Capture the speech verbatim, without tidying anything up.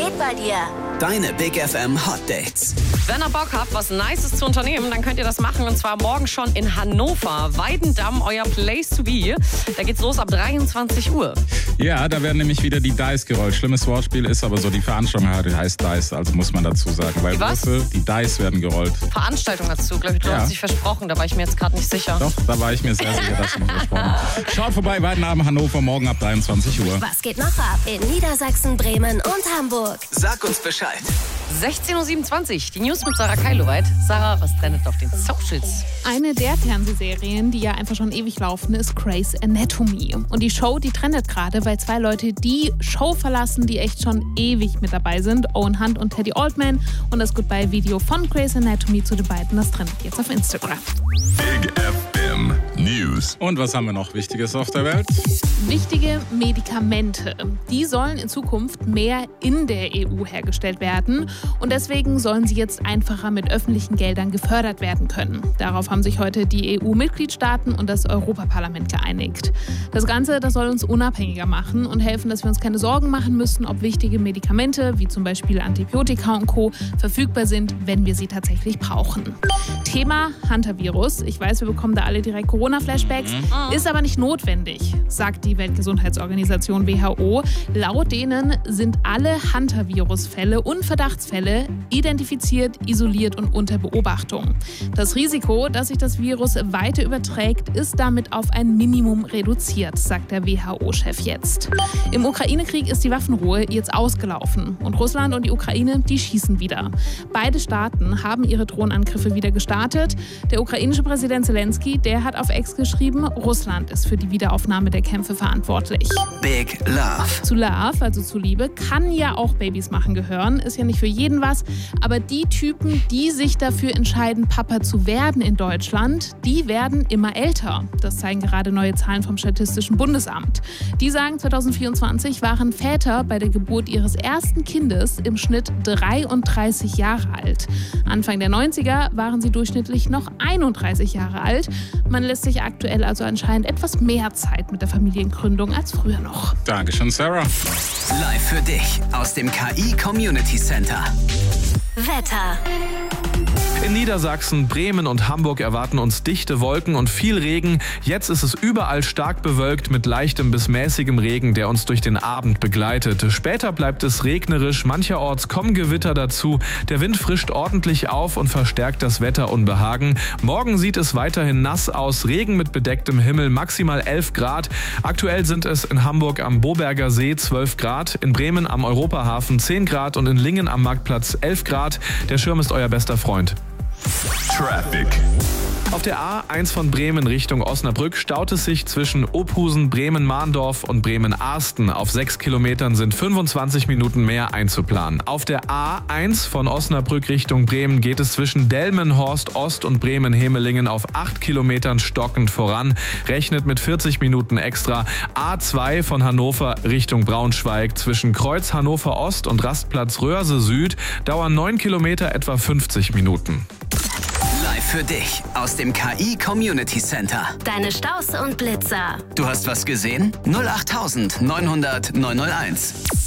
geht bei dir? Deine Big F M Hot Dates. Wenn ihr Bock habt, was Nices zu unternehmen, dann könnt ihr das machen. Und zwar morgen schon in Hannover. Weidendamm, euer Place to be. Da geht's los ab dreiundzwanzig Uhr. Ja, da werden nämlich wieder die Dice gerollt. Schlimmes Wortspiel ist aber so, die Veranstaltung heißt Dice, also muss man dazu sagen. Weil Die was? Würfel, die Dice werden gerollt. Veranstaltung hast du, glaube ich, du Ja. hast dich versprochen. Da war ich mir jetzt gerade nicht sicher. Doch, da war ich mir sehr sicher, dass ich mir versprochen. Schaut vorbei, Weidendamm, Hannover, morgen ab dreiundzwanzig Uhr. Was geht noch ab in Niedersachsen, Bremen und Hamburg? Sag uns Bescheid. sechzehn Uhr siebenundzwanzig, die News mit Sarah Keiloweit. Sarah, was trendet auf den Socials? Eine der Fernsehserien, die ja einfach schon ewig laufen, ist Grey's Anatomy. Und die Show, die trendet gerade, weil zwei Leute die Show verlassen, die echt schon ewig mit dabei sind. Owen Hunt und Teddy Oldman. Und das Goodbye-Video von Grey's Anatomy zu den beiden, das trendet jetzt auf Instagram. Big F M News. Und was haben wir noch Wichtiges auf der Welt? Wichtige Medikamente, die sollen in Zukunft mehr in der E U hergestellt werden. Und deswegen sollen sie jetzt einfacher mit öffentlichen Geldern gefördert werden können. Darauf haben sich heute die E U-Mitgliedstaaten und das Europaparlament geeinigt. Das Ganze, das soll uns unabhängiger machen und helfen, dass wir uns keine Sorgen machen müssen, ob wichtige Medikamente, wie zum Beispiel Antibiotika und Co., verfügbar sind, wenn wir sie tatsächlich brauchen. Thema Hantavirus. Ich weiß, wir bekommen da alle direkt Corona-Flashbacks, ist aber nicht notwendig, sagt die Weltgesundheitsorganisation W H O. Laut denen sind alle Hantavirus-Fälle und Verdachtsfälle identifiziert, isoliert und unter Beobachtung. Das Risiko, dass sich das Virus weiter überträgt, ist damit auf ein Minimum reduziert, sagt der W H O-Chef jetzt. Im Ukraine-Krieg ist die Waffenruhe jetzt ausgelaufen und Russland und die Ukraine, die schießen wieder. Beide Staaten haben ihre Drohnenangriffe wieder gestartet. Der ukrainische Präsident Zelensky, der hat auf X geschrieben, Russland ist für die Wiederaufnahme der Kämpfe verantwortlich. Big Love. Zu Love, also zu Liebe, kann ja auch Babys machen gehören. Ist ja nicht für jeden was. Aber die Typen, die sich dafür entscheiden, Papa zu werden in Deutschland, die werden immer älter. Das zeigen gerade neue Zahlen vom Statistischen Bundesamt. Die sagen, zwanzig vierundzwanzig waren Väter bei der Geburt ihres ersten Kindes im Schnitt dreiunddreißig Jahre alt. Anfang der neunziger waren sie durchschnittlich noch einunddreißig Jahre alt. Man lässt sich aktuell also anscheinend etwas mehr Zeit mit der Familiengründung als früher noch. Dankeschön, Sarah. Live für dich aus dem K I Community Center. Wetter. In Niedersachsen, Bremen und Hamburg erwarten uns dichte Wolken und viel Regen. Jetzt ist es überall stark bewölkt mit leichtem bis mäßigem Regen, der uns durch den Abend begleitet. Später bleibt es regnerisch, mancherorts kommen Gewitter dazu. Der Wind frischt ordentlich auf und verstärkt das Wetterunbehagen. Morgen sieht es weiterhin nass aus, Regen mit bedecktem Himmel, maximal elf Grad. Aktuell sind es in Hamburg am Boberger See zwölf Grad, in Bremen am Europahafen zehn Grad und in Lingen am Marktplatz elf Grad. Der Schirm ist euer bester Freund. Traffic. Auf der A eins von Bremen Richtung Osnabrück staut es sich zwischen Ophusen, Bremen-Mahndorf und Bremen-Arsten. Auf sechs Kilometern sind fünfundzwanzig Minuten mehr einzuplanen. Auf der A eins von Osnabrück Richtung Bremen geht es zwischen Delmenhorst Ost und Bremen-Hemelingen auf acht Kilometern stockend voran. Rechnet mit vierzig Minuten extra. A zwei von Hannover Richtung Braunschweig zwischen Kreuz Hannover Ost und Rastplatz Röhrse Süd dauern neun Kilometer etwa fünfzig Minuten. Live für dich aus dem K I Community Center. Deine Staus und Blitzer. Du hast was gesehen? null acht neun null null neun null eins.